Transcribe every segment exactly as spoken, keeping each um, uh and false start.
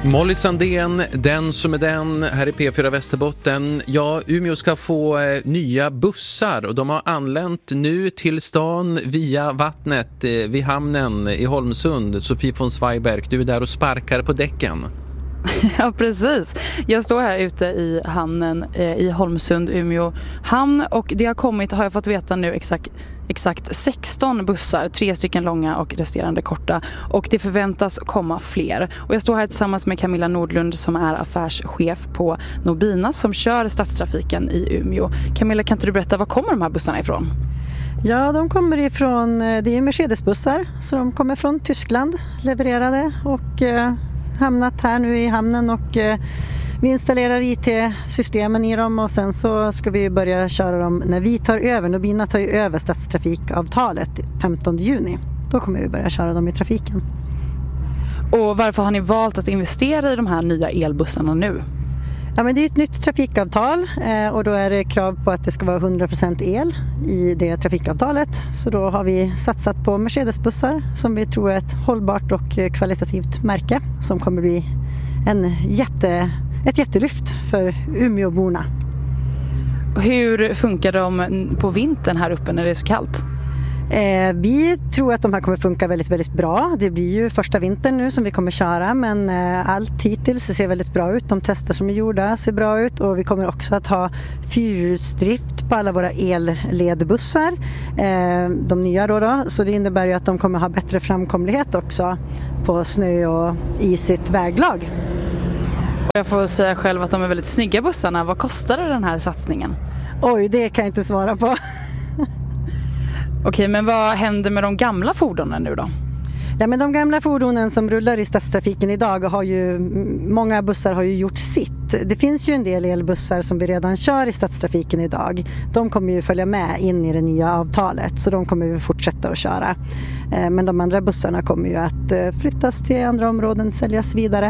Molly Sandén, den som är den, här i P fyra Västerbotten. Ja, Umeå ska få eh, nya bussar och de har anlänt nu till stan via vattnet eh, vid hamnen i Holmsund. Sofie von Zweiberg, du är där och sparkar på däcken. Ja, precis. Jag står här ute i hamnen eh, i Holmsund, Umeå hamn, och det har kommit, har jag fått veta nu, exakt, exakt sexton bussar, tre stycken långa och resterande korta, och det förväntas komma fler. Och jag står här tillsammans med Camilla Nordlund som är affärschef på Nobina som kör stadstrafiken i Umeå. Camilla, kan inte du berätta, var kommer de här bussarna ifrån? Ja, de kommer ifrån, det är Mercedes-bussar, så de kommer från Tyskland levererade och eh, hamnat här nu i hamnen, och eh, vi installerar I T-systemen i dem och sen så ska vi börja köra dem när vi tar över. Nobina tar ju över stadstrafikavtalet femtonde juni. Då kommer vi börja köra dem i trafiken. Och varför har ni valt att investera i de här nya elbussarna nu? Ja, men det är ett nytt trafikavtal eh, och då är det krav på att det ska vara hundra procent el i det trafikavtalet. Så då har vi satsat på Mercedes-bussar som vi tror är ett hållbart och kvalitativt märke som kommer bli en jätte, ett jättelyft för Umeåborna. Hur funkar de på vintern här uppe när det är så kallt? Eh, vi tror att de här kommer funka väldigt, väldigt bra. Det blir ju första vintern nu som vi kommer köra, men eh, allt hittills ser väldigt bra ut. De tester som är gjorda ser bra ut, och vi kommer också att ha fyrhjulsdrift på alla våra elledbussar. Eh, de nya då, då. Så det innebär ju att de kommer ha bättre framkomlighet också på snö och isigt väglag. Jag får säga själv att de är väldigt snygga bussarna. Vad kostar den här satsningen? Oj, det kan jag inte svara på. Okej, men vad händer med de gamla fordonen nu då? Ja, men de gamla fordonen som rullar i stadstrafiken idag har ju, många bussar har ju gjort sitt. Det finns ju en del elbussar som vi redan kör i stadstrafiken idag. De kommer ju följa med in i det nya avtalet, så de kommer vi fortsätta att köra. Men de andra bussarna kommer ju att flyttas till andra områden, säljas vidare.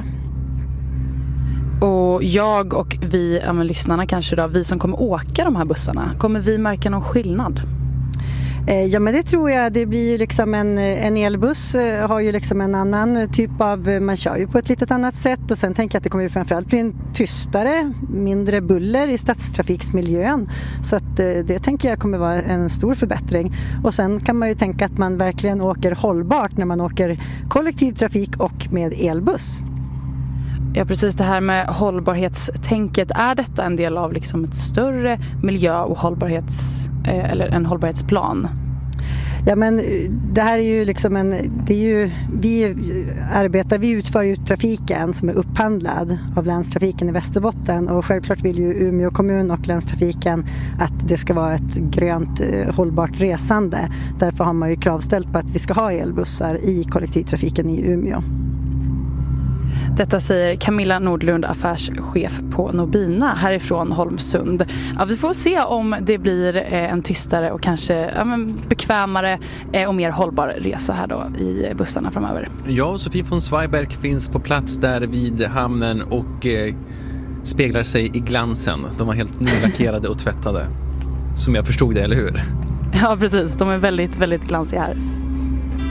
Och jag och vi, ja men lyssnarna kanske då, vi som kommer åka de här bussarna, kommer vi märka någon skillnad? Ja, men det tror jag. Det blir ju liksom en, en elbuss har ju liksom en annan typ av, man kör ju på ett litet annat sätt, och sen tänker jag att det kommer ju framförallt bli en tystare, mindre buller i stadstrafiksmiljön, så att det tänker jag kommer vara en stor förbättring. Och sen kan man ju tänka att man verkligen åker hållbart när man åker kollektivtrafik och med elbuss. Ja, precis, det här med hållbarhetstänket, är detta en del av liksom ett större miljö- och hållbarhets, eh, eller en hållbarhetsplan? Ja, men det här är ju liksom en, det är ju, vi arbetar, vi utför ju trafiken som är upphandlad av länstrafiken i Västerbotten, och självklart vill ju Umeå kommun och länstrafiken att det ska vara ett grönt hållbart resande. Därför har man ju kravställt på att vi ska ha elbussar i kollektivtrafiken i Umeå. Detta säger Camilla Nordlund, affärschef på Nobina härifrån Holmsund. Ja, vi får se om det blir en tystare och kanske ja, men bekvämare och mer hållbar resa här då i bussarna framöver. Ja, Sofie von Zweiberg finns på plats där vid hamnen och eh, speglar sig i glansen. De var helt nylackerade och tvättade. Som jag förstod det, eller hur? Ja, precis. De är väldigt, väldigt glansiga här.